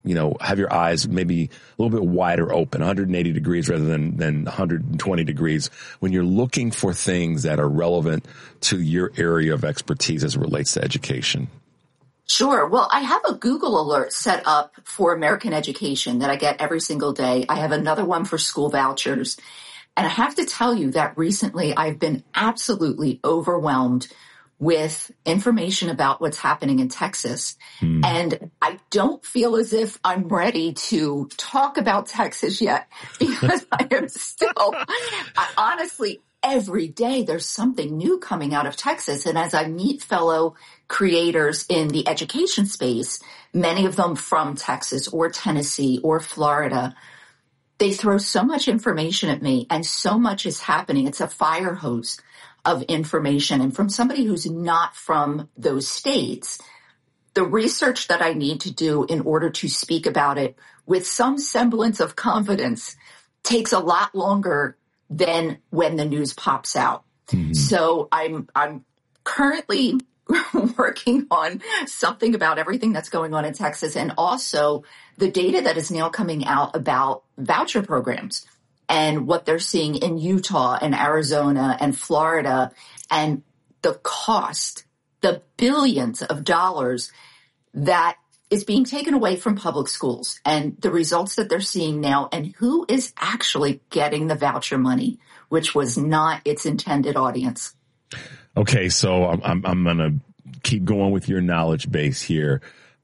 have your eyes maybe a little bit wider open, 180 degrees rather than 120 degrees when you're looking for things that are relevant to your area of expertise as it relates to education? Sure. Well, I have a Google alert set up for American education that I get every single day. I have another one for school vouchers. And I have to tell you that recently I've been absolutely overwhelmed with information about what's happening in Texas. And I don't feel as if I'm ready to talk about Texas yet because I am still, honestly, every day there's something new coming out of Texas. And as I meet fellow creators in the education space, many of them from Texas or Tennessee or Florida, they throw so much information at me and so much is happening. It's a fire hose of information. And from somebody who's not from those states, the research that I need to do in order to speak about it with some semblance of confidence takes a lot longer than when the news pops out. So I'm currently working on something about everything that's going on in Texas and also the data that is now coming out about voucher programs and what they're seeing in Utah and Arizona and Florida and the cost, the billions of dollars that is being taken away from public schools and the results that they're seeing now and who is actually getting the voucher money, which was not its intended audience. Okay, so I'm going to keep going with your knowledge base here.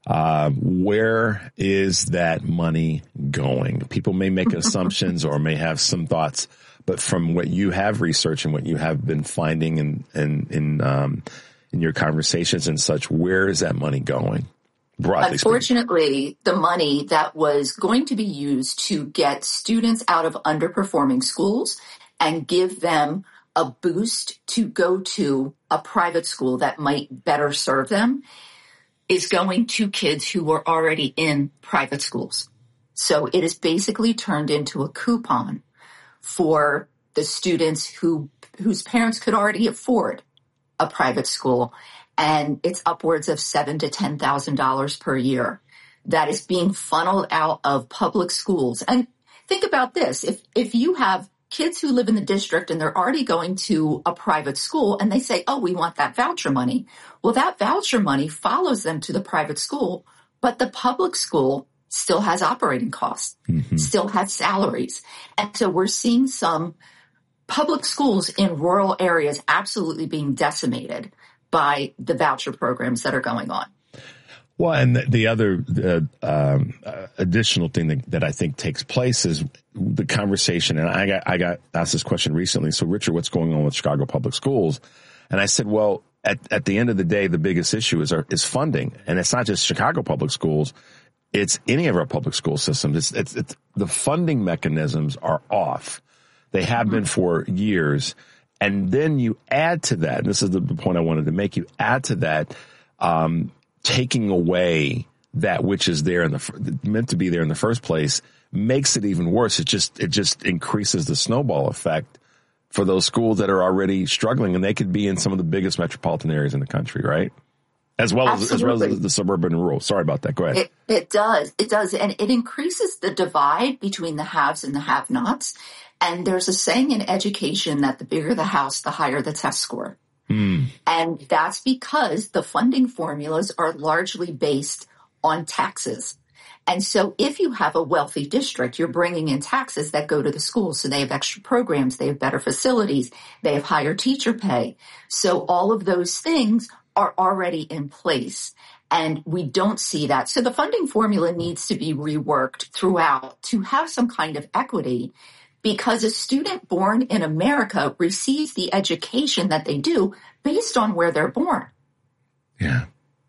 Where is that money going? People may make assumptions or may have some thoughts, but from what you have researched and what you have been finding in your conversations and such, where is that money going? Unfortunately, the money that was going to be used to get students out of underperforming schools and give them a boost to go to a private school that might better serve them is going to kids who were already in private schools. So it is basically turned into a coupon for the students whose parents could already afford a private school. And it's upwards of $7,000 to $10,000 per year that is being funneled out of public schools. And think about this. If you have kids who live in the district and they're already going to a private school and they say, oh, we want that voucher money. Well, that voucher money follows them to the private school, but the public school still has operating costs, still has salaries. And so we're seeing some public schools in rural areas absolutely being decimated by the voucher programs that are going on. Well, and the other additional thing that I think takes place is the conversation. And I got asked this question recently. So, Richard, what's going on with Chicago Public Schools? And I said, well, at the end of the day, the biggest issue is funding, and it's not just Chicago Public Schools; it's any of our public school systems. It's the funding mechanisms are off. They have been for years. And then you add to that, and this is the point I wanted to make, you add to that, taking away that which is there meant to be there in the first place makes it even worse. It just increases the snowball effect for those schools that are already struggling, and they could be in some of the biggest metropolitan areas in the country, right? As well as the suburban and rural. Sorry about that. Go ahead. It does. And it increases the divide between the haves and the have-nots. And there's a saying in education that the bigger the house, the higher the test score. And that's because the funding formulas are largely based on taxes. And so if you have a wealthy district, you're bringing in taxes that go to the schools. So they have extra programs, they have better facilities, they have higher teacher pay. So all of those things are already in place. And we don't see that. So the funding formula needs to be reworked throughout to have some kind of equity, because a student born in America receives the education that they do based on where they're born. Yeah.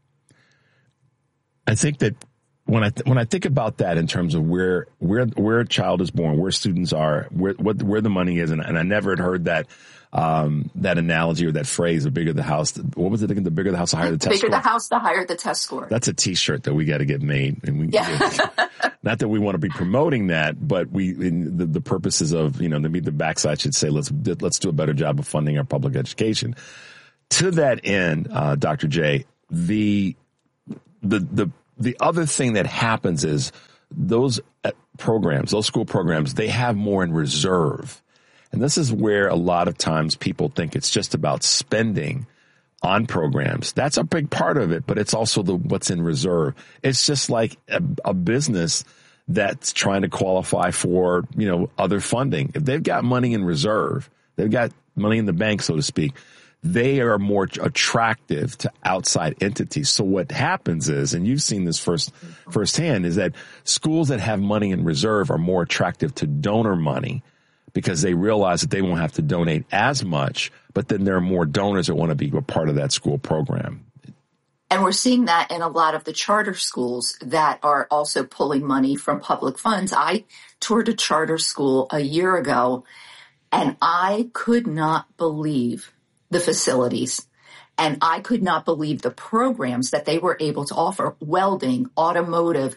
I think that when I think about that in terms of where a child is born, where students are, where the money is, and I never had heard that analogy or that phrase, the bigger the house. What was it again? The bigger the house, the higher the test score. The bigger the house, the higher the test score. That's a T-shirt that we got to get made. And not that we want to be promoting that, but the purposes of, the backside should say, let's do a better job of funding our public education. To that end, Dr. J, the the other thing that happens is those programs, those school programs, they have more in reserve. And this is where a lot of times people think it's just about spending on programs. That's a big part of it, but it's also what's in reserve. It's just like a business that's trying to qualify for, other funding. If they've got money in reserve, they've got money in the bank, so to speak, they are more attractive to outside entities. So what happens is, and you've seen this firsthand, is that schools that have money in reserve are more attractive to donor money because they realize that they won't have to donate as much, but then there are more donors that want to be a part of that school program. And we're seeing that in a lot of the charter schools that are also pulling money from public funds. I toured a charter school a year ago, and I could not believe the facilities. And I could not believe the programs that they were able to offer: welding, automotive,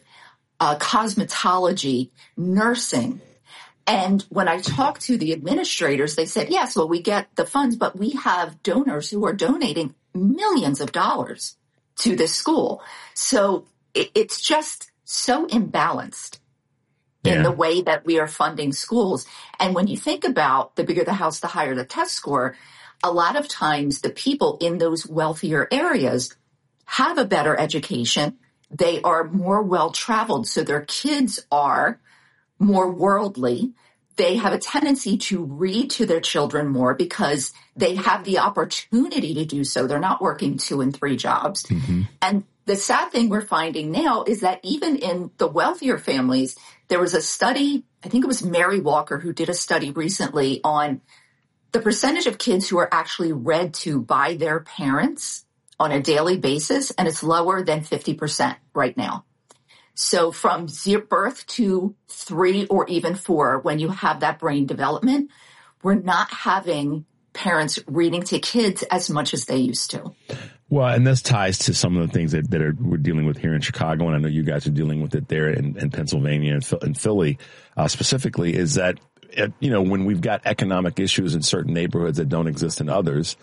cosmetology, nursing. And when I talked to the administrators, they said, yes, well, we get the funds, but we have donors who are donating millions of dollars to this school. So it's just so imbalanced in the way that we are funding schools. And when you think about the bigger the house, the higher the test score, a lot of times the people in those wealthier areas have a better education. They are more well-traveled, so their kids are more worldly. They have a tendency to read to their children more because they have the opportunity to do so. They're not working 2 and 3 jobs. Mm-hmm. And the sad thing we're finding now is that even in the wealthier families, there was a study, I think it was Mary Walker who did a study recently on the percentage of kids who are actually read to by their parents on a daily basis, and it's lower than 50% right now. So from birth to 3 or even 4, when you have that brain development, we're not having parents reading to kids as much as they used to. Well, and this ties to some of the things that we're dealing with here in Chicago, and I know you guys are dealing with it there in Pennsylvania and Philly specifically, is that, when we've got economic issues in certain neighborhoods that don't exist in others,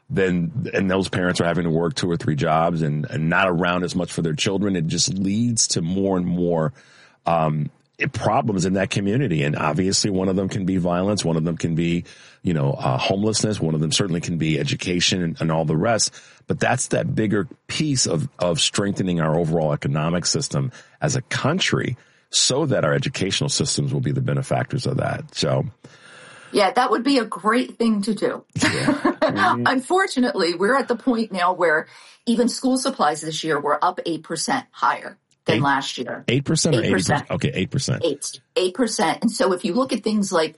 and those parents are having to work 2 or 3 jobs and not around as much for their children, it just leads to more and more problems in that community. And obviously one of them can be violence. One of them can be, homelessness. One of them certainly can be education and all the rest. But that's that bigger piece of strengthening our overall economic system as a country so that our educational systems will be the benefactors of that. So, yeah, that would be a great thing to do. Yeah. Unfortunately, we're at the point now where even school supplies this year were up 8% higher than last year. 8% or 80%? Okay, 8%. 8%. And so if you look at things like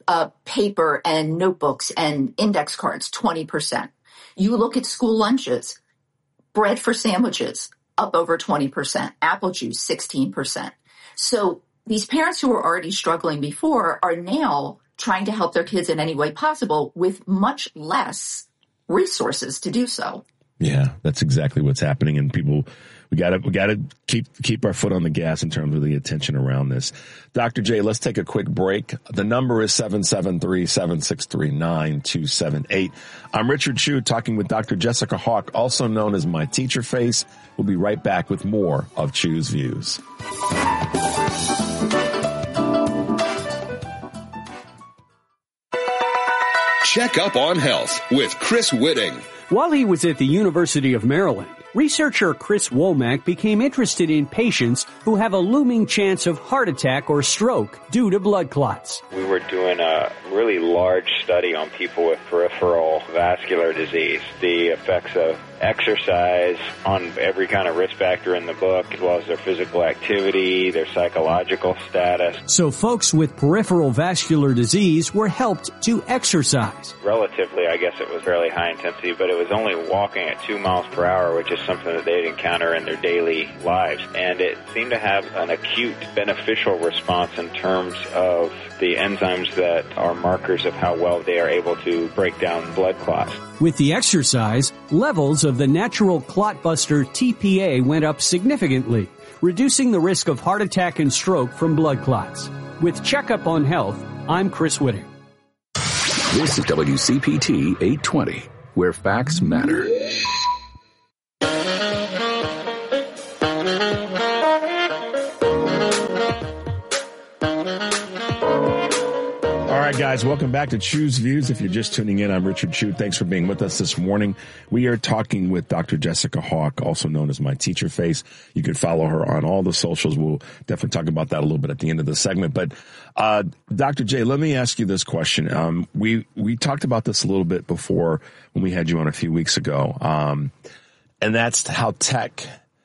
paper and notebooks and index cards, 20%. You look at school lunches, bread for sandwiches, up over 20%. Apple juice, 16%. So these parents who were already struggling before are now trying to help their kids in any way possible with much less resources to do so. Yeah, that's exactly what's happening. And people, we gotta keep our foot on the gas in terms of the attention around this. Dr. J, let's take a quick break. The number is 773-763-9278. I'm Richard Chu talking with Dr. Jessica Hawk, also known as My Teacher Face. We'll be right back with more of Chu's Views. Check up on health with Chris Whitting. While he was at the University of Maryland, researcher Chris Womack became interested in patients who have a looming chance of heart attack or stroke due to blood clots. We were doing a really large study on people with peripheral vascular disease, the effects of exercise on every kind of risk factor in the book, as well as their physical activity, their psychological status. So folks with peripheral vascular disease were helped to exercise. Relatively, I guess it was fairly high intensity, but it was only walking at 2 miles per hour, which is something that they'd encounter in their daily lives. And it seemed to have an acute beneficial response in terms of the enzymes that are markers of how well they are able to break down blood clots. With the exercise, levels of the natural clot buster TPA went up significantly, reducing the risk of heart attack and stroke from blood clots. With Checkup on Health, I'm Chris Whitting. This is WCPT 820, where facts matter. right, guys, welcome back to Chew's Views. If you're just tuning in, I'm Richard Chew. Thanks for being with us this morning. We are talking with Dr. Jessica Hawk, also known as My Teacher Face. You can follow her on all the socials. We'll definitely talk about that a little bit at the end of the segment. But Dr. J, let me ask you this question. We talked about this a little bit before when we had you on a few weeks ago, and that's how tech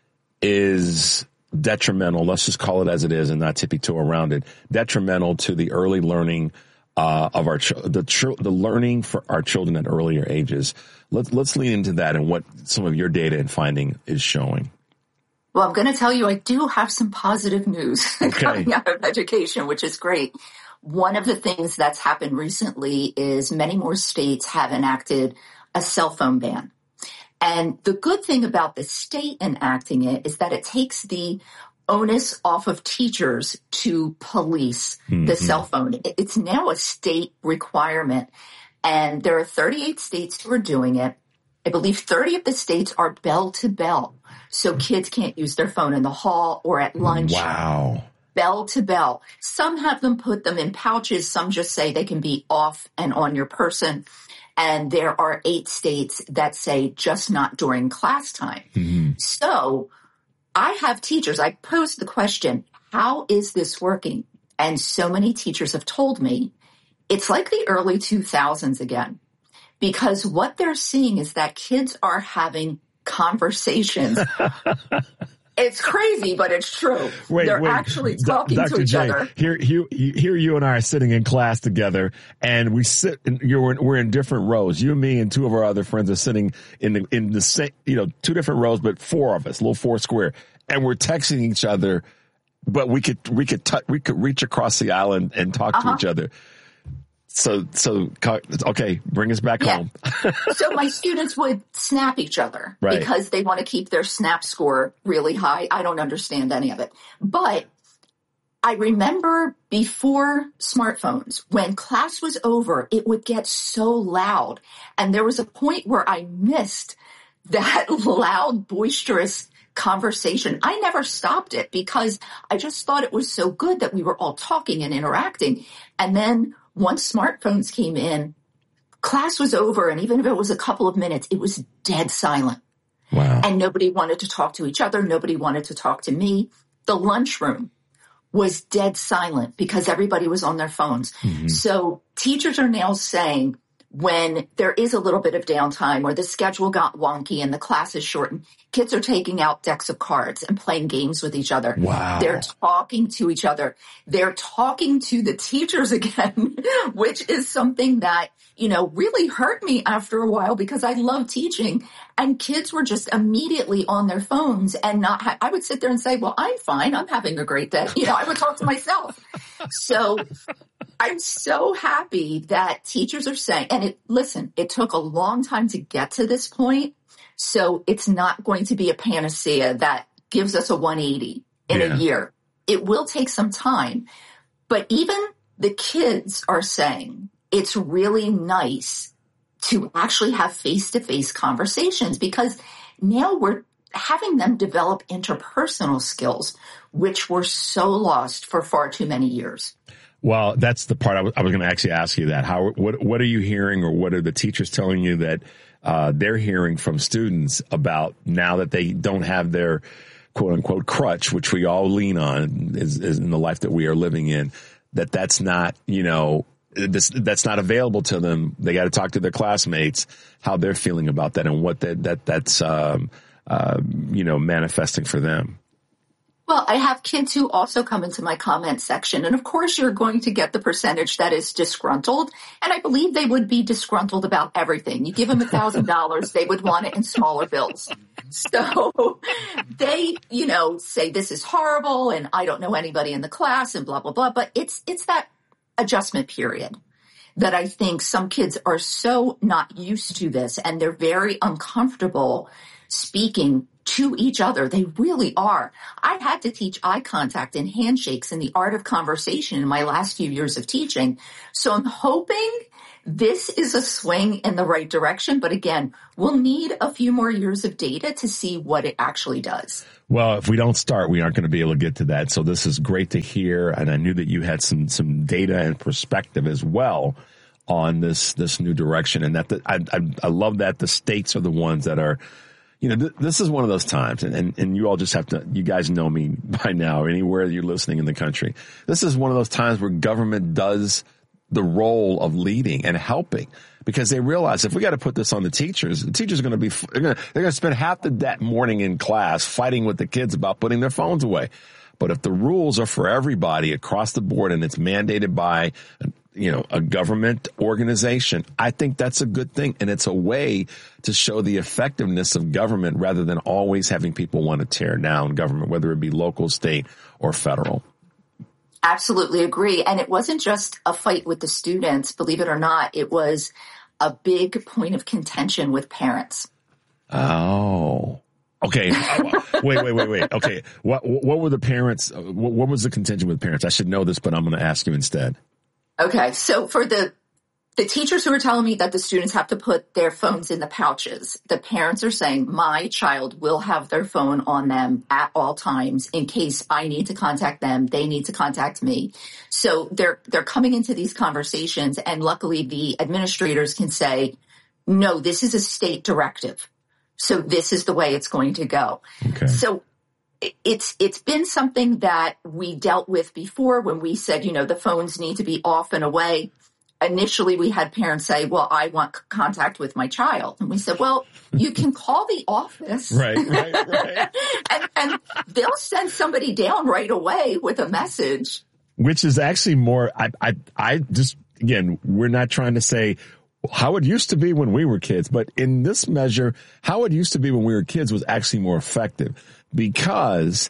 is detrimental, let's just call it as it is and not tippy-toe around it, detrimental to the early learning of our the learning for our children at earlier ages. Let's lean into that and what some of your data and finding is showing. Well, I'm going to tell you, I do have some positive news coming out of education, which is great. One of the things that's happened recently is many more states have enacted a cell phone ban. And the good thing about the state enacting it is that it takes the onus off of teachers to police the cell phone. It's now a state requirement, and there are 38 states who are doing it. I believe 30 of the states are bell to bell, so kids can't use their phone in the hall or at lunch. Wow. Bell to bell. Some have them put them in pouches. Some just say they can be off and on your person. And there are 8 states that say just not during class time. So I have teachers. I posed the question, how is this working? And so many teachers have told me it's like the early 2000s again, because what they're seeing is that kids are having conversations. It's crazy, but it's true. They're actually talking to each other. Here you and I are sitting in class together, and we sit. We're in different rows. You and me and 2 of our other friends are sitting in the same, 2 different rows, but 4 of us, little 4 square, and we're texting each other. But we could reach across the aisle and talk to each other. So, okay, bring us back home. So my students would snap each other because they want to keep their snap score really high. I don't understand any of it. But I remember before smartphones, when class was over, it would get so loud. And there was a point where I missed that loud, boisterous conversation. I never stopped it because I just thought it was so good that we were all talking and interacting. And then once smartphones came in, class was over, and even if it was a couple of minutes, it was dead silent. Wow. And nobody wanted to talk to each other. Nobody wanted to talk to me. The lunchroom was dead silent because everybody was on their phones. So teachers are now saying when there is a little bit of downtime or the schedule got wonky and the class is shortened, kids are taking out decks of cards and playing games with each other. Wow. They're talking to each other. They're talking to the teachers again, which is something that, really hurt me after a while because I love teaching, and kids were just immediately on their phones and I would sit there and say, well, I'm fine. I'm having a great day. I would talk to myself. So I'm so happy that teachers are saying, and it took a long time to get to this point. So it's not going to be a panacea that gives us a 180 in a year. It will take some time. But even the kids are saying it's really nice to actually have face-to-face conversations because now we're having them develop interpersonal skills, which were so lost for far too many years. Well, that's the part I was going to actually ask you that. What are you hearing, or what are the teachers telling you that they're hearing from students about now that they don't have their quote unquote crutch, which we all lean on is in the life that we are living in, that's not, that's not available to them. They got to talk to their classmates, how they're feeling about that and what that's manifesting for them. Well, I have kids who also come into my comment section, and of course you're going to get the percentage that is disgruntled, and I believe they would be disgruntled about everything. You give them $1,000, they would want it in smaller bills. So they, say this is horrible, and I don't know anybody in the class, and blah, blah, blah, but it's that adjustment period that I think some kids are so not used to this, and they're very uncomfortable speaking to each other. They really are. I had to teach eye contact and handshakes and the art of conversation in my last few years of teaching. So I'm hoping this is a swing in the right direction. But again, we'll need a few more years of data to see what it actually does. Well, if we don't start, we aren't going to be able to get to that. So this is great to hear. And I knew that you had some data and perspective as well on this new direction. And that I love that the states are the ones that are, this is one of those times, and you all just have to, you guys know me by now, anywhere you're listening in the country. This is one of those times where government does the role of leading and helping, because they realize if we got to put this on the teachers are going to be, they're going to spend half that morning in class fighting with the kids about putting their phones away. But if the rules are for everybody across the board and it's mandated by a government organization, I think that's a good thing. And it's a way to show the effectiveness of government rather than always having people want to tear down government, whether it be local, state, or federal. Absolutely agree. And it wasn't just a fight with the students, believe it or not. It was a big point of contention with parents. Oh, okay. Wait. Okay. What were the parents? What was the contention with parents? I should know this, but I'm going to ask you instead. Okay. So for the teachers who are telling me that the students have to put their phones in the pouches, the parents are saying my child will have their phone on them at all times in case I need to contact them. They need to contact me. So they're coming into these conversations, and luckily the administrators can say, no, this is a state directive. So this is the way it's going to go. Okay. So it's been something that we dealt with before when we said, the phones need to be off and away. Initially, we had parents say, well, I want contact with my child. And we said, well, you can call the office. Right. and they'll send somebody down right away with a message. Which is actually more, I just, again, we're not trying to say how it used to be when we were kids, but in this measure, how it used to be when we were kids was actually more effective, because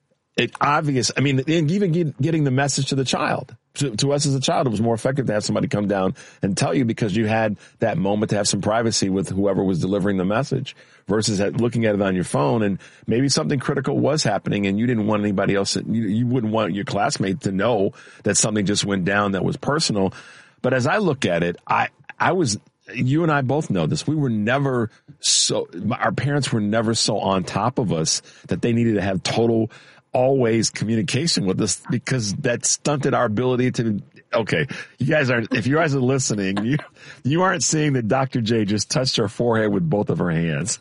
even getting the message to the child, to us as a child, it was more effective to have somebody come down and tell you, because you had that moment to have some privacy with whoever was delivering the message, versus looking at it on your phone, and maybe something critical was happening and you didn't want anybody else, you wouldn't want your classmate to know that something just went down that was personal. But as I look at it, you and I both know this. We were never our parents were never so on top of us that they needed to have total, always communication with us, because that stunted our ability to, okay, if you guys are listening, you aren't seeing that Dr. J just touched her forehead with both of her hands.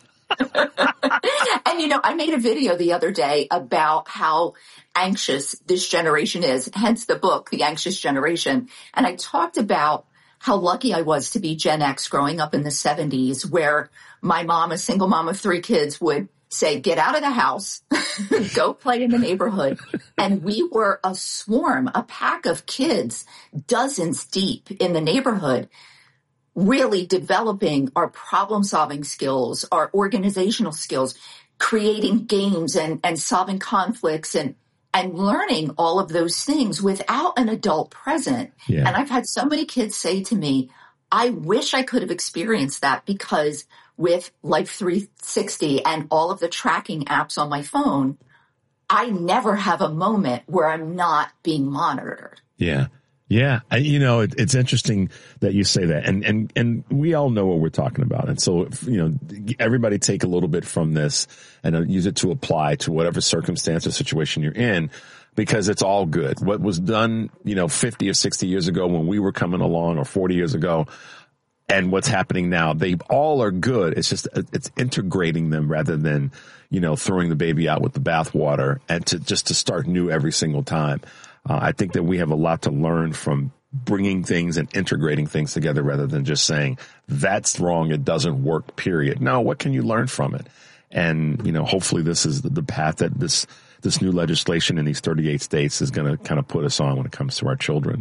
And, I made a video the other day about how anxious this generation is, hence the book, The Anxious Generation. And I talked about how lucky I was to be Gen X growing up in the 70s, where my mom, a single mom of 3 kids, would say, get out of the house, go play in the neighborhood. And we were a swarm, a pack of kids, dozens deep in the neighborhood, really developing our problem-solving skills, our organizational skills, creating games and solving conflicts and learning all of those things without an adult present. Yeah. And I've had so many kids say to me, I wish I could have experienced that, because with Life 360 and all of the tracking apps on my phone, I never have a moment where I'm not being monitored. Yeah. Yeah. It's interesting that you say that. And we all know what we're talking about. And so, everybody take a little bit from this and use it to apply to whatever circumstance or situation you're in, because it's all good. What was done, 50 or 60 years ago when we were coming along, or 40 years ago, and what's happening now, they all are good. It's just, it's integrating them rather than, throwing the baby out with the bathwater, and to start new every single time. I think that we have a lot to learn from bringing things and integrating things together, rather than just saying that's wrong, it doesn't work, period. No, what can you learn from it? And, hopefully this is the path that this new legislation in these 38 states is going to kind of put us on when it comes to our children.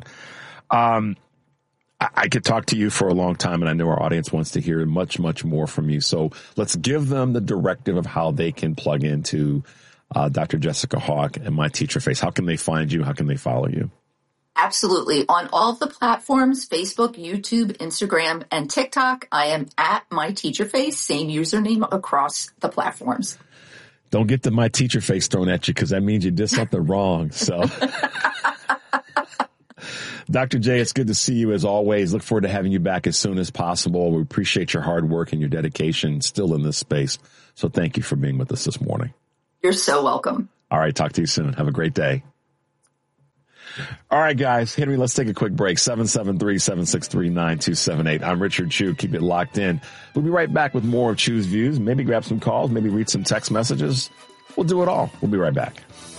I could talk to you for a long time, and I know our audience wants to hear much, much more from you. So let's give them the directive of how they can plug into Dr. Jessica Hawk and My Teacher Face. How can they find you? How can they follow you? Absolutely. On all of the platforms, Facebook, YouTube, Instagram, and TikTok, I am at My Teacher Face, same username across the platforms. Don't get the My Teacher Face thrown at you, because that means you did something wrong. So Dr. J, it's good to see you as always. Look forward to having you back as soon as possible. We appreciate your hard work and your dedication still in this space. So thank you for being with us this morning. You're so welcome. All right. Talk to you soon. Have a great day. All right, guys. Henry, let's take a quick break. 773-763-9278. I'm Richard Chu. Keep it locked in. We'll be right back with more of Chu's Views. Maybe grab some calls, maybe read some text messages. We'll do it all. We'll be right back.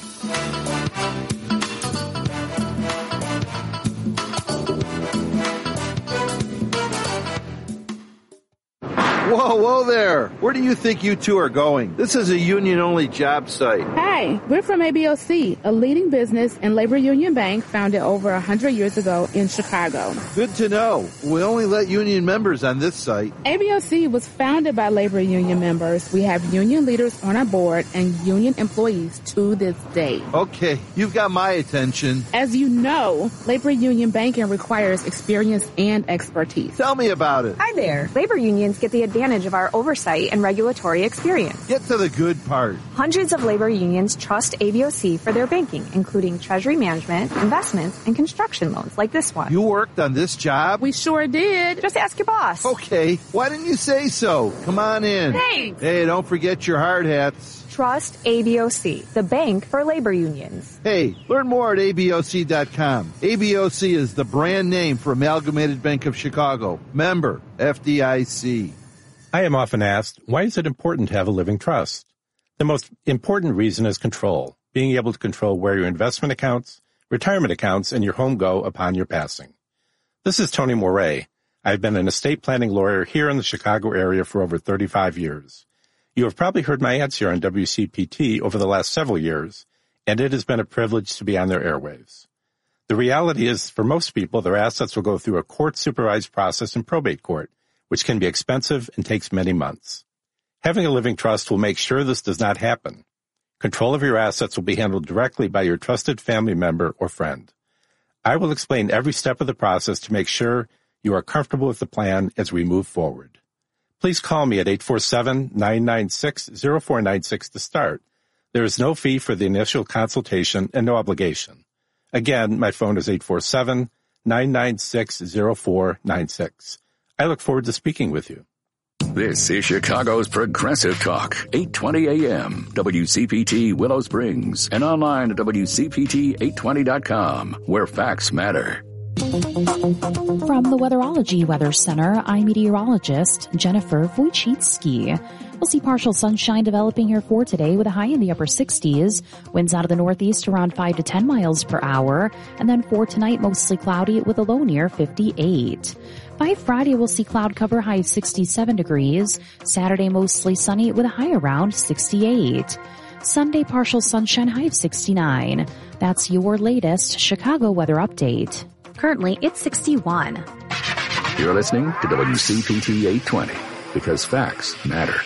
Whoa there. Where do you think you two are going? This is a union-only job site. Hi, we're from ABOC, a leading business and labor union bank founded over 100 years ago in Chicago. Good to know. We only let union members on this site. ABOC was founded by labor union members. We have union leaders on our board and union employees to this day. Okay, you've got my attention. As you know, labor union banking requires experience and expertise. Tell me about it. Hi there. Labor unions get the advantage of our oversight and regulatory experience. Get to the good part. Hundreds of labor unions trust ABOC for their banking, including treasury management, investments, and construction loans like this one. You worked on this job? We sure did. Just ask your boss. Okay, why didn't you say so? Come on in. Thanks. Hey, don't forget your hard hats. Trust ABOC, the bank for labor unions. Hey, learn more at ABOC.com. ABOC is the brand name for Amalgamated Bank of Chicago. Member, FDIC. I am often asked, why is it important to have a living trust? The most important reason is control, being able to control where your investment accounts, retirement accounts, and your home go upon your passing. This is Tony Moret. I've been an estate planning lawyer here in the Chicago area for over 35 years. You have probably heard my ads here on WCPT over the last several years, and it has been a privilege to be on their airwaves. The reality is, for most people, their assets will go through a court-supervised process in probate court, which can be expensive and takes many months. Having a living trust will make sure this does not happen. Control of your assets will be handled directly by your trusted family member or friend. I will explain every step of the process to make sure you are comfortable with the plan as we move forward. Please call me at 847-996-0496 to start. There is no fee for the initial consultation and no obligation. Again, my phone is 847-996-0496. I look forward to speaking with you. This is Chicago's Progressive Talk, 820 AM, WCPT Willow Springs, and online at WCPT820.com, where facts matter. From the Weatherology Weather Center, I'm meteorologist Jennifer Wojcicki. We'll see partial sunshine developing here for today with a high in the upper 60s. Winds out of the northeast around 5 to 10 miles per hour. And then for tonight, mostly cloudy with a low near 58. By Friday, we'll see cloud cover high of 67 degrees. Saturday, mostly sunny with a high around 68. Sunday, partial sunshine high of 69. That's your latest Chicago weather update. Currently, it's 61. You're listening to WCPT 820 because facts matter.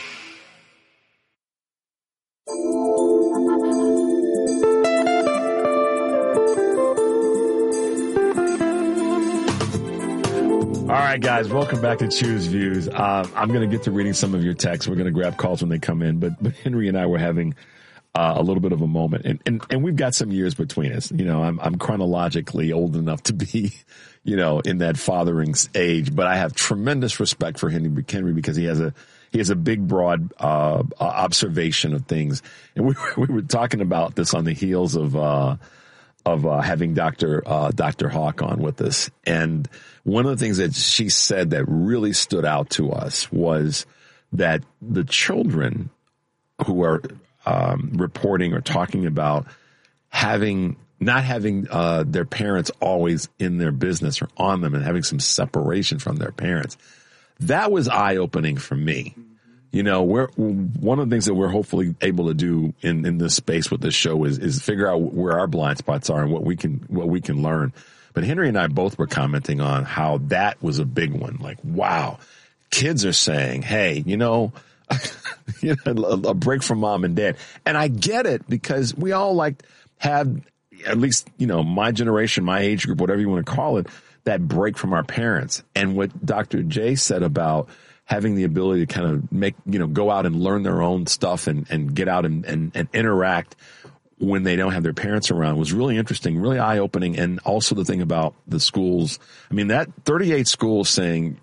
All right, guys, welcome back to Chu's Views. I'm going to get to reading some of your texts. We're going to grab calls when they come in, but Henry and I were having a little bit of a moment, and we've got some years between us. You know, I'm chronologically old enough to be, you know, in that fathering age, but I have tremendous respect for Henry because he has a big, broad observation of things, and we were talking about this on the heels of having Dr. Hawk on with us. And one of the things that she said that really stood out to us was that the children who are reporting or talking about not having their parents always in their business or on them and having some separation from their parents, that was eye-opening for me. You know, one of the things that we're hopefully able to do in this space with this show is figure out where our blind spots are and what we can learn. But Henry and I both were commenting on how that was a big one. Like, wow, kids are saying, hey, you know, a break from mom and dad. And I get it because we all have, at least, you know, my generation, my age group, whatever you want to call it, that break from our parents. And what Dr. J said about having the ability to kind of go out and learn their own stuff and get out and interact when they don't have their parents around was really interesting, really eye-opening. And also the thing about the schools, I mean, that 38 schools saying,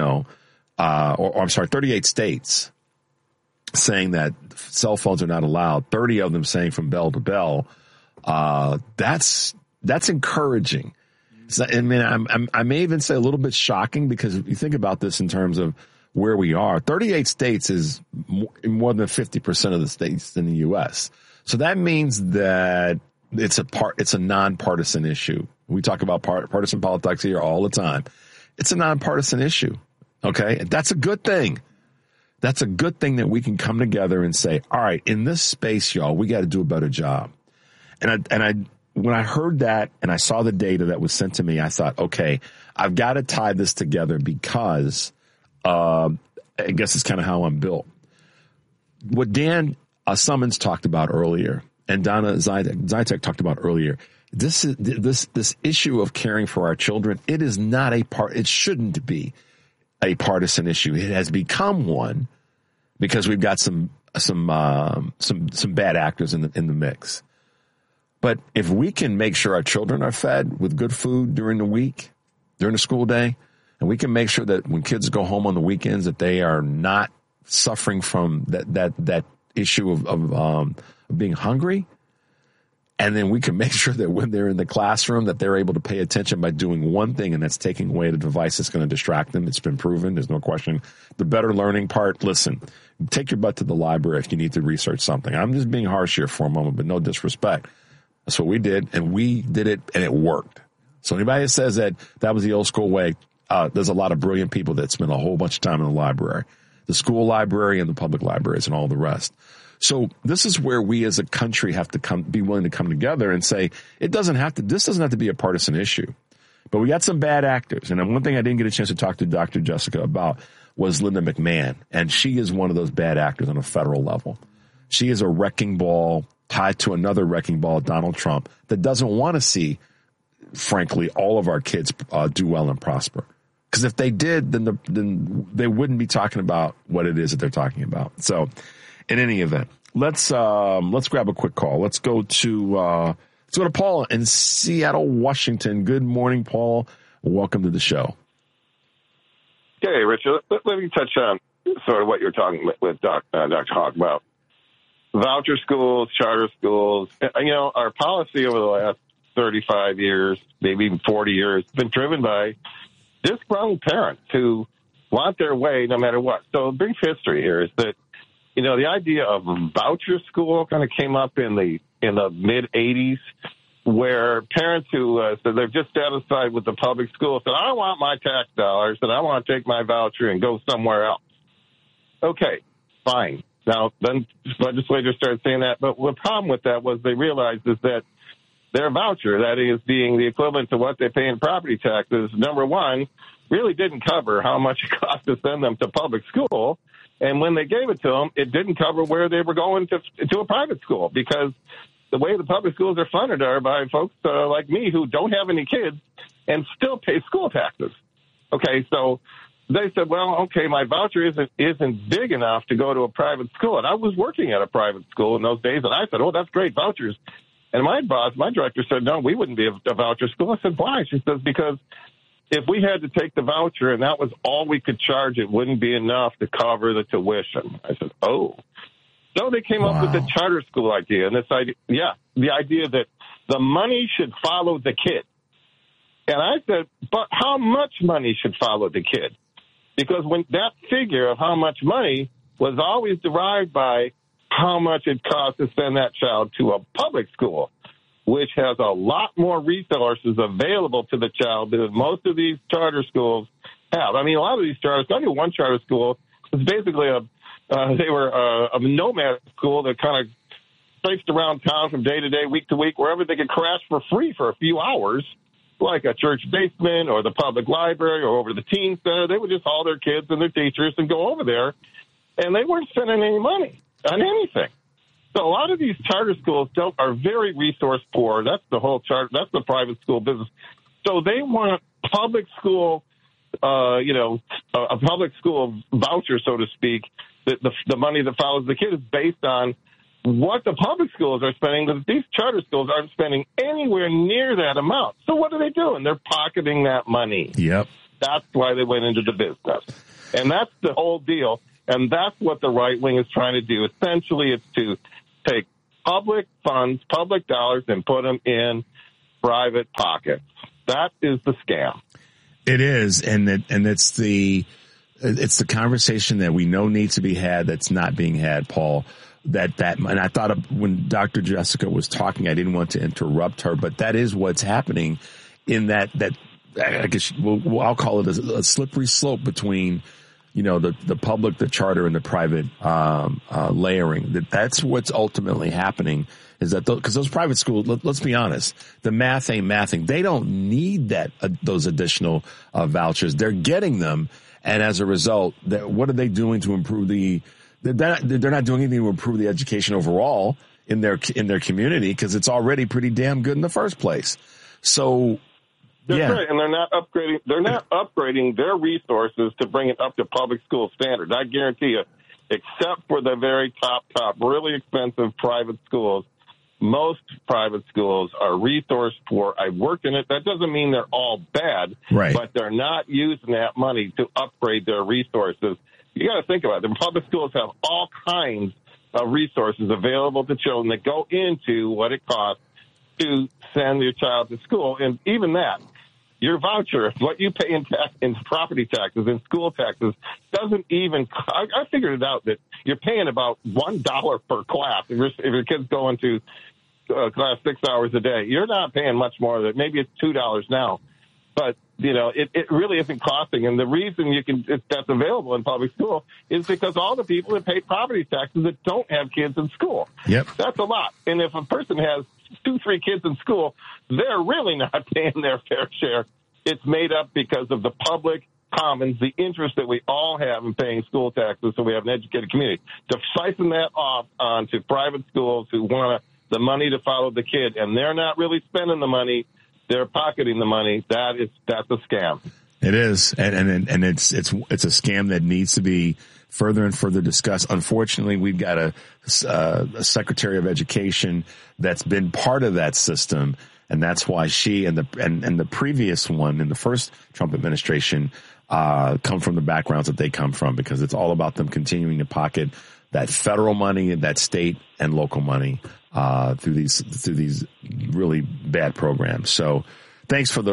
38 states saying that cell phones are not allowed, 30 of them saying from bell to bell. That's encouraging. So, I mean, I may even say a little bit shocking, because if you think about this in terms of where we are, 38 states is more than 50% of the states in the U.S. So that means that it's a nonpartisan issue. We talk about partisan politics here all the time. It's a nonpartisan issue. Okay. And that's a good thing. That's a good thing that we can come together and say, all right, in this space, y'all, we got to do a better job. And when I heard that and I saw the data that was sent to me, I thought, okay, I've got to tie this together, because I guess it's kind of how I'm built. What Dan Summons talked about earlier, and Donna Zytek talked about earlier, this issue of caring for our children, it is not it shouldn't be a partisan issue. It has become one because we've got some bad actors in the mix. But if we can make sure our children are fed with good food during the week, during the school day, and we can make sure that when kids go home on the weekends that they are not suffering from that issue of being hungry, and then we can make sure that when they're in the classroom that they're able to pay attention by doing one thing, and that's taking away the device that's going to distract them. It's been proven. There's no question. The better learning part, listen, take your butt to the library if you need to research something. I'm just being harsh here for a moment, but no disrespect. That's what we did, and we did it, and it worked. So anybody that says that was the old school way, there's a lot of brilliant people that spend a whole bunch of time in the library, the school library and the public libraries and all the rest. So this is where we as a country have to be willing to come together and say, this doesn't have to be a partisan issue. But we got some bad actors. And one thing I didn't get a chance to talk to Dr. Jessica about was Linda McMahon. And she is one of those bad actors on a federal level. She is a wrecking ball tied to another wrecking ball, Donald Trump, that doesn't want to see, frankly, all of our kids do well and prosper. Because if they did, then they wouldn't be talking about what it is that they're talking about. So in any event, let's grab a quick call. Let's go to Paul in Seattle, Washington. Good morning, Paul. Welcome to the show. Okay, Richard, let me touch on sort of what you're talking with Dr. Hawk about. Voucher schools, charter schools. Our policy over the last 35 years, maybe even 40 years, has been driven by disgruntled parents who want their way no matter what. So a brief history here is that, the idea of voucher school kind of came up in the mid-'80s, where parents who said they're just satisfied with the public school said, I want my tax dollars and I want to take my voucher and go somewhere else. Okay, fine. Now, then legislators started saying that, but the problem with that was they realized is that their voucher, that is being the equivalent to what they pay in property taxes, number one, really didn't cover how much it cost to send them to public school. And when they gave it to them, it didn't cover where they were going to a private school, because the way the public schools are funded are by folks like me who don't have any kids and still pay school taxes. Okay, so they said, well, okay, my voucher isn't big enough to go to a private school. And I was working at a private school in those days, and I said, oh, that's great, vouchers. And my director said, no, we wouldn't be a voucher school. I said, why? She says, because if we had to take the voucher and that was all we could charge, it wouldn't be enough to cover the tuition. I said, oh. So they came up with the charter school idea, and this idea, the idea that the money should follow the kid. And I said, but how much money should follow the kid? Because when that figure of how much money was always derived by how much it costs to send that child to a public school, which has a lot more resources available to the child than most of these charter schools have. I mean, a lot of these charter schools, I knew one charter school was basically a nomad school that kind of traced around town from day to day, week to week, wherever they could crash for free for a few hours, like a church basement or the public library or over to the teen center. They would just haul their kids and their teachers and go over there, and they weren't spending any money on anything. So a lot of these charter schools are very resource poor. That's the whole that's the private school business. So they want public school, a public school voucher, so to speak. The money that follows the kid is based on what the public schools are spending, but these charter schools aren't spending anywhere near that amount. So what are they doing? They're pocketing that money. Yep. That's why they went into the business. And that's the whole deal. And that's what the right wing is trying to do. Essentially, it's to take public funds, public dollars, and put them in private pockets. That is the scam. It is. And it's the conversation that we know needs to be had that's not being had, Paul. And I thought when Dr. Jessica was talking, I didn't want to interrupt her, but that is what's happening in that I guess I'll call it a slippery slope between, the public, the charter, and the private, layering. That's what's ultimately happening is that because those private schools, let's be honest, the math ain't mathing. They don't need those additional vouchers. They're getting them. And as a result, what are they doing to improve they're not doing anything to improve the education overall in their community because it's already pretty damn good in the first place. So, that's right, and they're not upgrading. They're not upgrading their resources to bring it up to public school standards. I guarantee you, except for the very top, really expensive private schools, most private schools are resourced poor. I've worked in it. That doesn't mean they're all bad, right? But they're not using that money to upgrade their resources. You got to think about it. The public schools have all kinds of resources available to children that go into what it costs to send your child to school. And even that, your voucher, what you pay in property taxes and school taxes, doesn't even. I figured it out that you're paying about $1 per class if your kid's going to class 6 hours a day. You're not paying much more than maybe it's $2 now. But, it really isn't costing. And the reason that's available in public school is because all the people that pay property taxes that don't have kids in school. Yep. That's a lot. And if a person has 2-3 kids in school, they're really not paying their fair share. It's made up because of the public commons, the interest that we all have in paying school taxes so we have an educated community. To siphon that off onto private schools who want the money to follow the kid, and they're not really spending the money, they're pocketing the money. That's a scam. It is, and it's a scam that needs to be further and further discussed. Unfortunately, we've got a Secretary of Education that's been part of that system, and that's why she and the previous one in the first Trump administration come from the backgrounds that they come from, because it's all about them continuing to pocket that federal money and that state and local money through these really bad programs. So thanks for the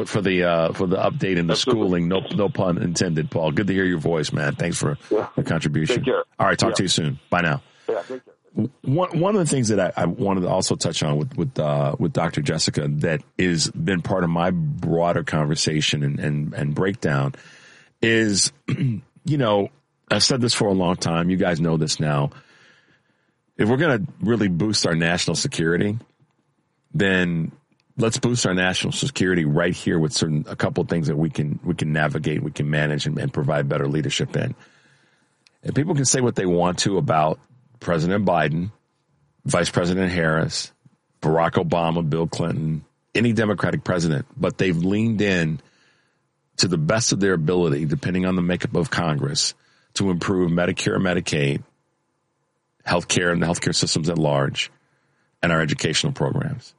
update and the schooling. No pun intended, Paul. Good to hear your voice, man. Thanks for the contribution. Take care. All right, talk to you soon. Bye now. Yeah, take care. One of the things that I wanted to also touch on with Dr. Jessica that is been part of my broader conversation and breakdown is, I've said this for a long time. You guys know this now. If we're going to really boost our national security, then let's boost our national security right here with a couple of things that we can navigate, we can manage and provide better leadership in. And people can say what they want to about President Biden, Vice President Harris, Barack Obama, Bill Clinton, any Democratic president, but they've leaned in to the best of their ability, depending on the makeup of Congress, to improve Medicare, Medicaid, healthcare and the healthcare systems at large, and our educational programs.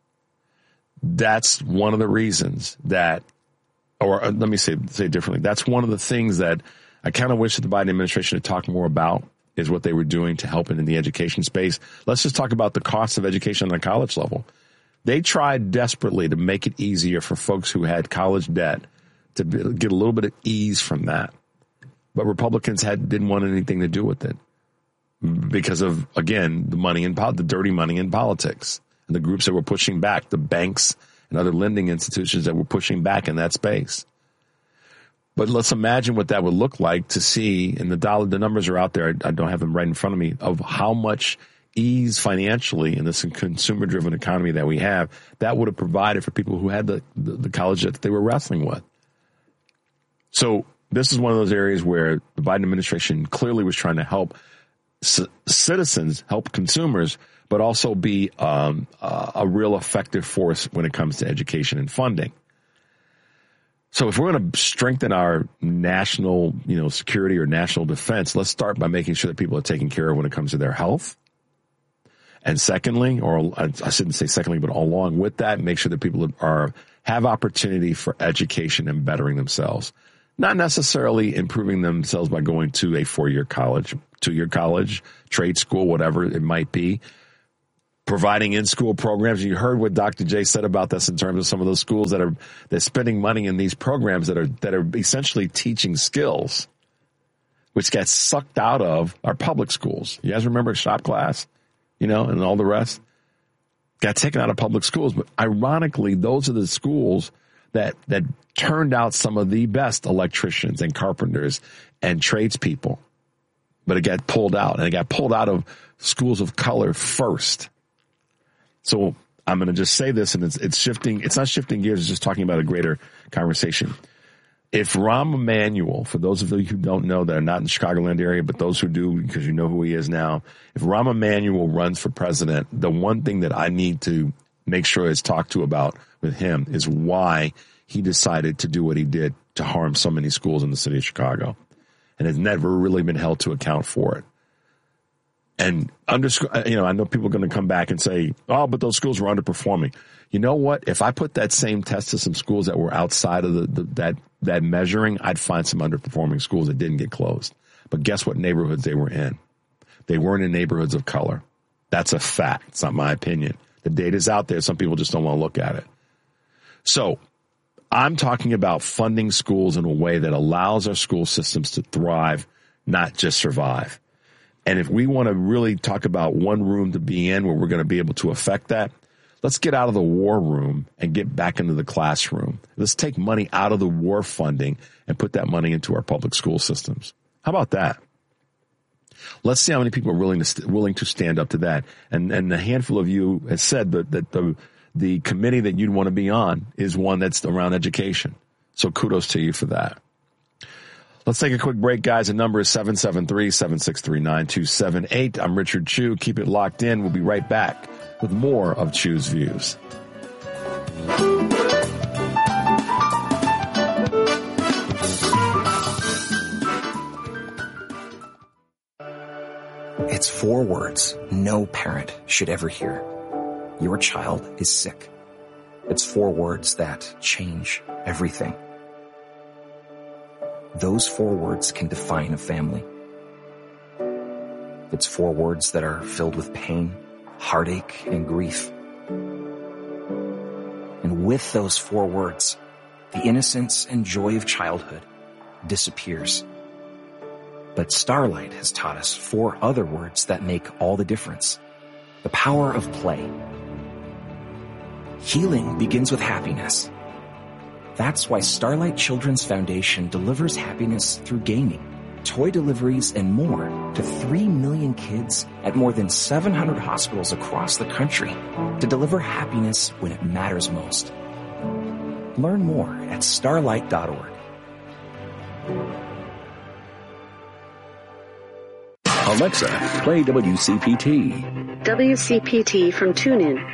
That's one of the reasons that, or let me say it differently. That's one of the things that I kind of wish that the Biden administration had talked more about, is what they were doing to help in the education space. Let's just talk about the cost of education on the college level. They tried desperately to make it easier for folks who had college debt to get a little bit of ease from that. But Republicans didn't want anything to do with it because of, again, the dirty money in politics and the groups that were pushing back, the banks and other lending institutions that were pushing back in that space. But let's imagine what that would look like to see, and the numbers are out there, I don't have them right in front of me, of how much ease financially in this consumer-driven economy that we have, that would have provided for people who had the college debt that they were wrestling with. So this is one of those areas where the Biden administration clearly was trying to help citizens, help consumers, but also be a real effective force when it comes to education and funding. So if we're going to strengthen our national, security or national defense, let's start by making sure that people are taken care of when it comes to their health, And secondly, or I shouldn't say secondly, but along with that, make sure that people have opportunity for education and bettering themselves. Not necessarily improving themselves by going to a 4-year college, 2-year college, trade school, whatever it might be. Providing in-school programs. You heard what Dr. J said about this in terms of some of those schools they're spending money in these programs that are essentially teaching skills, which gets sucked out of our public schools. You guys remember shop class, and all the rest? Got taken out of public schools. But ironically, those are the schools that turned out some of the best electricians and carpenters and tradespeople. But it got pulled out, and it got pulled out of schools of color first. So I'm going to just say this, and it's shifting. It's not shifting gears. It's just talking about a greater conversation. If Rahm Emanuel, for those of you who don't know that are not in the Chicagoland area, but those who do because you know who he is now, if Rahm Emanuel runs for president, the one thing that I need to make sure is talked to about with him is why he decided to do what he did to harm so many schools in the city of Chicago, and has never really been held to account for it. And I know people are going to come back and say, oh, but those schools were underperforming. You know what? If I put that same test to some schools that were outside of that measuring, I'd find some underperforming schools that didn't get closed. But guess what neighborhoods they were in? They weren't in neighborhoods of color. That's a fact. It's not my opinion. The data's out there. Some people just don't want to look at it. So I'm talking about funding schools in a way that allows our school systems to thrive, not just survive. And if we want to really talk about one room to be in where we're going to be able to affect that, let's get out of the war room and get back into the classroom. Let's take money out of the war funding and put that money into our public school systems. How about that? Let's see how many people are willing to stand up to that. And a handful of you has said that the committee that you'd want to be on is one that's around education. So kudos to you for that. Let's take a quick break, guys. The number is 773-763-9278. I'm Richard Chu. Keep it locked in. We'll be right back with more of Chu's Views. It's 4 words no parent should ever hear. Your child is sick. It's 4 words that change everything. Those 4 words can define a family. It's 4 words that are filled with pain, heartache, and grief. And with those 4 words, the innocence and joy of childhood disappears. But Starlight has taught us 4 other words that make all the difference. The power of play. Healing begins with happiness. That's why Starlight Children's Foundation delivers happiness through gaming, toy deliveries, and more to 3 million kids at more than 700 hospitals across the country to deliver happiness when it matters most. Learn more at starlight.org. Alexa, play WCPT. WCPT from TuneIn.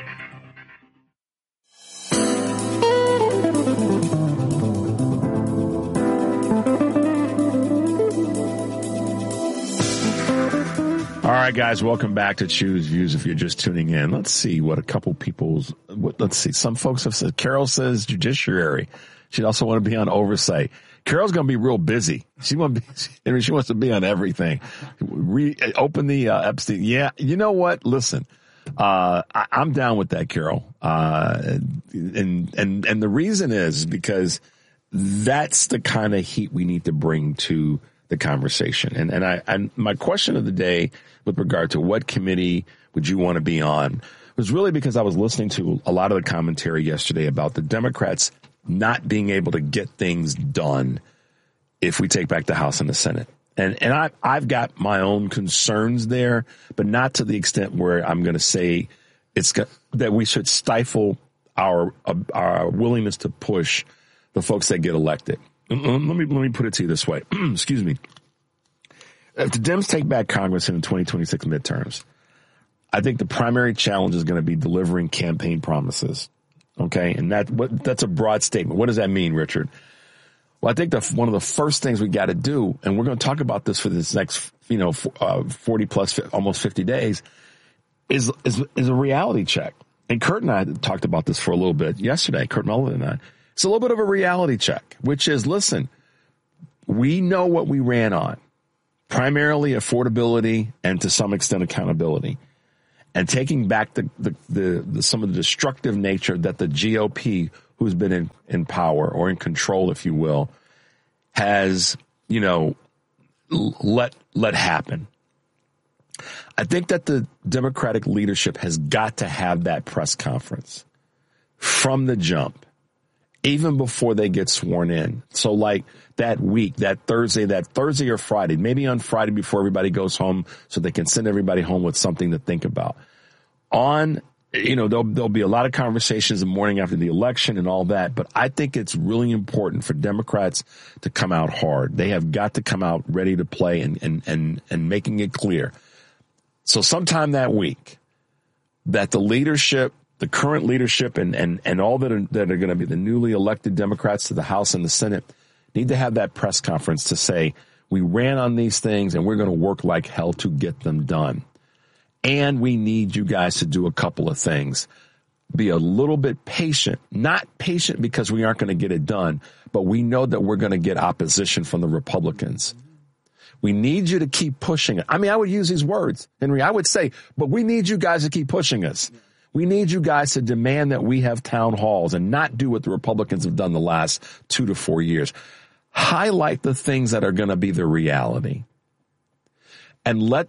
All right, guys, welcome back to Chu's Views. If you're just tuning in, let's see what a couple let's see. Some folks have said, Carol says judiciary. She'd also want to be on oversight. Carol's going to be real busy. She wants to be on everything. Open the Epstein. Yeah, you know what? Listen, I'm down with that, Carol. And the reason is because that's the kind of heat we need to bring to the conversation. And my question of the day with regard to what committee would you want to be on was really because I was listening to a lot of the commentary yesterday about the Democrats not being able to get things done if we take back the House and the Senate. And I've got my own concerns there, but not to the extent where I'm going to say that we should stifle our willingness to push the folks that get elected. Let me put it to you this way. Excuse me. If the Dems take back Congress in the 2026 midterms, I think the primary challenge is going to be delivering campaign promises. Okay. And that's a broad statement. What does that mean, Richard? Well, I think one of the first things we got to do, and we're going to talk about this for this next, 40 plus, almost 50 days, is a reality check. And Kurt and I talked about this for a little bit yesterday, Kurt Mullen and I. It's a little bit of a reality check, which is, listen, we know what we ran on, primarily affordability and to some extent accountability, and taking back the some of the destructive nature that the GOP, who's been in power or in control, if you will, has, let happen. I think that the Democratic leadership has got to have that press conference from the jump, even before they get sworn in. So like that week, that Thursday or Friday, maybe on Friday before everybody goes home so they can send everybody home with something to think about. There'll be a lot of conversations the morning after the election and all that, but I think it's really important for Democrats to come out hard. They have got to come out ready to play and making it clear. So sometime that week that the leadership, the current leadership and all that are going to be the newly elected Democrats to the House and the Senate need to have that press conference to say, we ran on these things and we're going to work like hell to get them done. And we need you guys to do a couple of things. Be a little bit patient, not patient because we aren't going to get it done, but we know that we're going to get opposition from the Republicans. We need you to keep pushing it. I mean, I would use these words, Henry. I would say, but we need you guys to keep pushing us. We need you guys to demand that we have town halls and not do what the Republicans have done the last 2 to 4 years. Highlight the things that are going to be the reality and let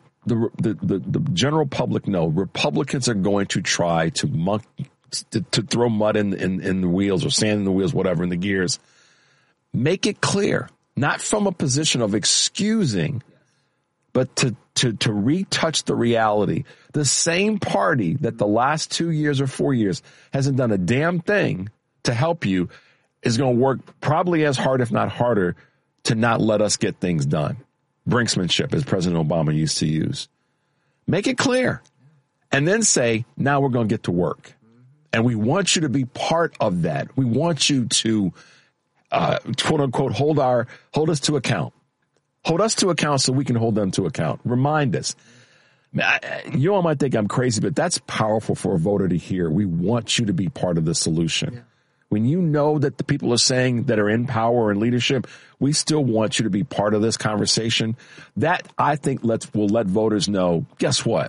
the general public know Republicans are going to try to throw mud in the wheels or sand in the wheels, whatever, in the gears. Make it clear, not from a position of excusing, but to retouch the reality. The same party that the last 2 years or 4 years hasn't done a damn thing to help you is going to work probably as hard, if not harder, to not let us get things done. Brinksmanship, as President Obama used to use. Make it clear. And then say, now we're going to get to work. And we want you to be part of that. We want you to, quote unquote, hold us to account. Hold us to account so we can hold them to account. Remind us. You all might think I'm crazy, but that's powerful for a voter to hear. We want you to be part of the solution. Yeah. When you know that the people are saying that are in power and leadership, we still want you to be part of this conversation. That, I think, will let voters know, guess what?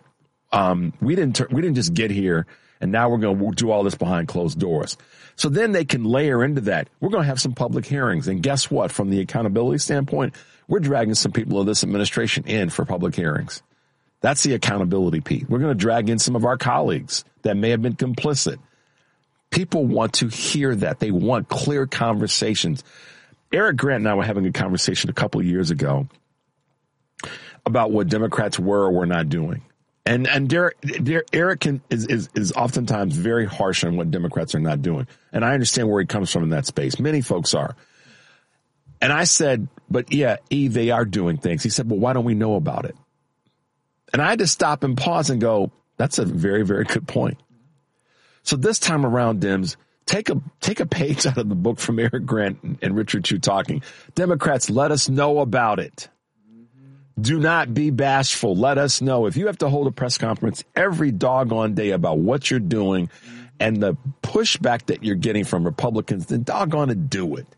We didn't just get here and now we're going to do all this behind closed doors. So then they can layer into that. We're going to have some public hearings. And guess what? From the accountability standpoint, we're dragging some people of this administration in for public hearings. That's the accountability piece. We're going to drag in some of our colleagues that may have been complicit. People want to hear that. They want clear conversations. Eric Grant and I were having a conversation a couple of years ago about what Democrats were or were not doing. And Eric is oftentimes very harsh on what Democrats are not doing. And I understand where he comes from in that space. Many folks are. And I said, but yeah, they are doing things. He said, well, why don't we know about it? And I had to stop and pause and go, that's a very, very good point. So this time around, Dems, take a page out of the book from Eric Grant and Richard Chu talking. Democrats, let us know about it. Do not be bashful. Let us know. If you have to hold a press conference every doggone day about what you're doing and the pushback that you're getting from Republicans, then doggone it, do it.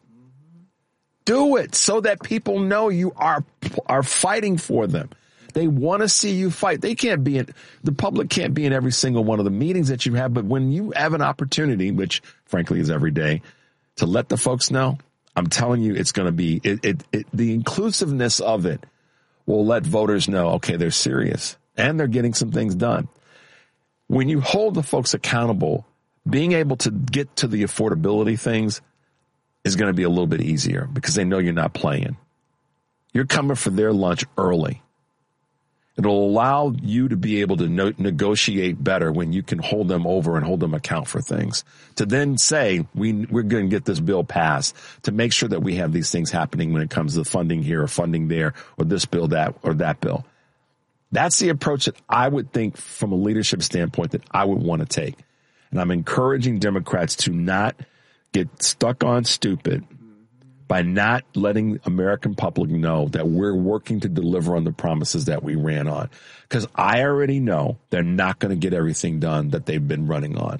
Do it so that people know you are fighting for them. They want to see you fight. The public can't be in every single one of the meetings that you have, but when you have an opportunity, which frankly is every day, to let the folks know, I'm telling you, it's going to be, the inclusiveness of it will let voters know, okay, they're serious and they're getting some things done. When you hold the folks accountable, being able to get to the affordability things is going to be a little bit easier because they know you're not playing. You're coming for their lunch early. It'll allow you to be able to negotiate better when you can hold them over and hold them account for things. To then say, we're going to get this bill passed, to make sure that we have these things happening when it comes to funding here or funding there or this bill, that or that bill. That's the approach that I would think from a leadership standpoint that I would want to take. And I'm encouraging Democrats to not get stuck on stupid, by not letting American public know that we're working to deliver on the promises that we ran on. Because I already know they're not going to get everything done that they've been running on.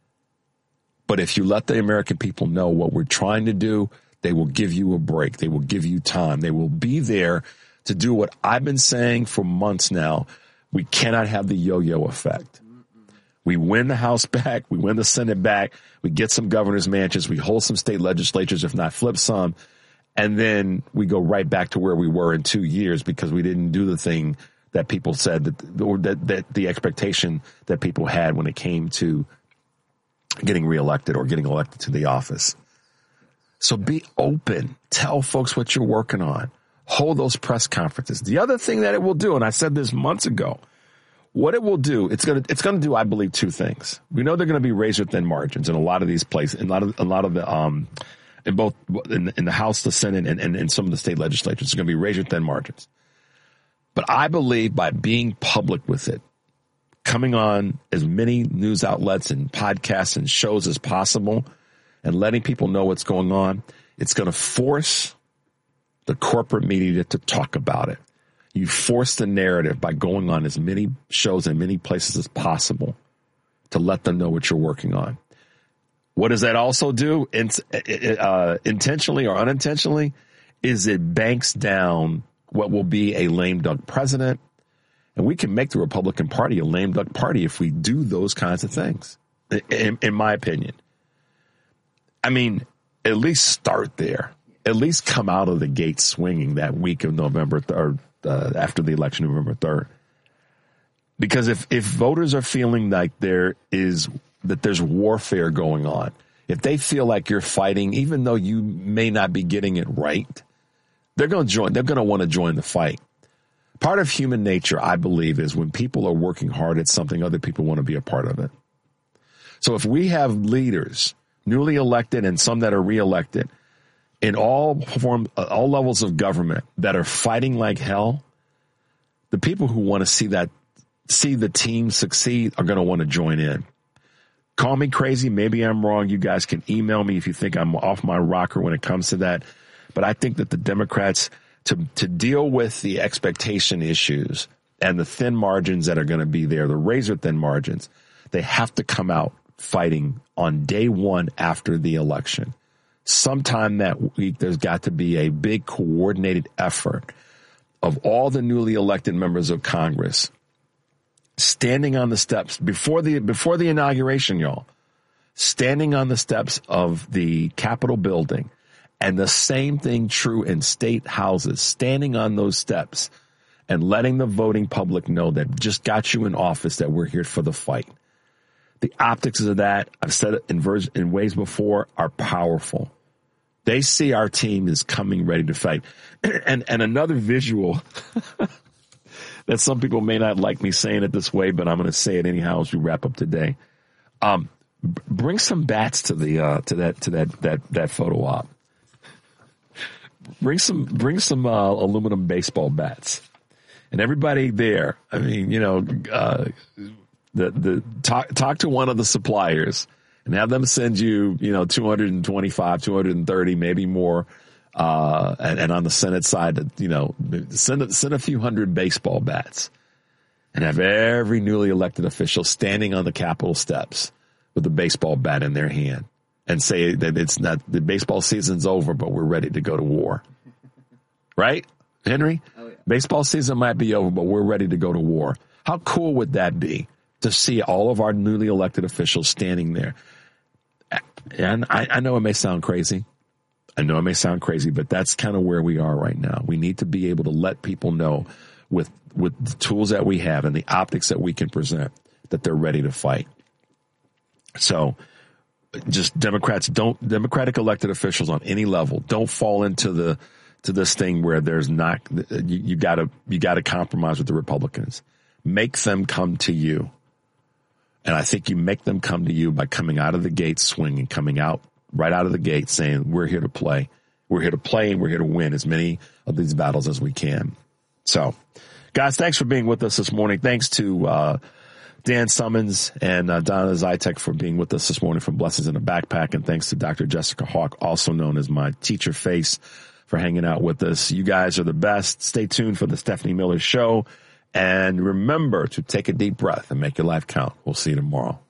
But if you let the American people know what we're trying to do, they will give you a break. They will give you time. They will be there to do what I've been saying for months now. We cannot have the yo-yo effect. We win the House back. We win the Senate back. We get some governor's mansions. We hold some state legislatures, if not flip some. And then we go right back to where we were in 2 years because we didn't do the thing that people said that the expectation that people had when it came to getting reelected or getting elected to the office. So be open. Tell folks what you're working on. Hold those press conferences. The other thing that it will do, and I said this months ago, what it will do, it's going to do, I believe, two things. We know they're going to be razor thin margins in a lot of these places, in a lot of the in both in the House, the Senate, and some of the state legislatures. It's going to be razor thin margins. But I believe by being public with it, coming on as many news outlets and podcasts and shows as possible, and letting people know what's going on, it's going to force the corporate media to talk about it. You force the narrative by going on as many shows and many places as possible to let them know what you're working on. What does that also do, intentionally or unintentionally, is it banks down what will be a lame duck president. And we can make the Republican Party a lame duck party if we do those kinds of things, in my opinion. I mean, at least start there. At least come out of the gate swinging that week of November 3rd, after the election, November 3rd. Because if voters are feeling like there's warfare going on, if they feel like you're fighting, even though you may not be getting it right, they're going to join. They're going to want to join the fight. Part of human nature, I believe, is when people are working hard at something, other people want to be a part of it. So if we have leaders, newly elected and some that are reelected, in all levels of government that are fighting like hell, the people who want to see the team succeed are going to want to join in. Call me crazy. Maybe I'm wrong. You guys can email me if you think I'm off my rocker when it comes to that. But I think that the Democrats, to deal with the expectation issues and the thin margins that are going to be there, the razor thin margins, they have to come out fighting on day one after the election. Sometime that week, there's got to be a big coordinated effort of all the newly elected members of Congress standing on the steps before the inauguration, y'all, standing on the steps of the Capitol building, and the same thing true in state houses, standing on those steps and letting the voting public know that just got you in office, that we're here for the fight. The optics of that, I've said it in ways before, are powerful. They see our team is coming ready to fight. And another visual that some people may not like me saying it this way, but I'm going to say it anyhow as we wrap up today. Bring some bats to that photo op. Bring some aluminum baseball bats, and everybody there. I mean, talk to one of the suppliers and have them send you, 225, 230, maybe more. And on the Senate side, send a few hundred baseball bats and have every newly elected official standing on the Capitol steps with a baseball bat in their hand and say that it's not, the baseball season's over, but we're ready to go to war. Right, Henry? Oh, yeah. Baseball season might be over, but we're ready to go to war. How cool would that be to see all of our newly elected officials standing there? And I know it may sound crazy. But that's kind of where we are right now. We need to be able to let people know with the tools that we have and the optics that we can present that they're ready to fight. So just Democratic elected officials on any level, don't fall into this thing where there's not, you gotta compromise with the Republicans. Make them come to you. And I think you make them come to you by coming out of the gate swinging, coming out right out of the gate saying, we're here to play. We're here to play and we're here to win as many of these battles as we can. So, guys, thanks for being with us this morning. Thanks to Dan Summons and Donna Zytek for being with us this morning from Blessings in a Backpack. And thanks to Dr. Jessica Hawk, also known as my teacher face, for hanging out with us. You guys are the best. Stay tuned for the Stephanie Miller Show. And remember to take a deep breath and make your life count. We'll see you tomorrow.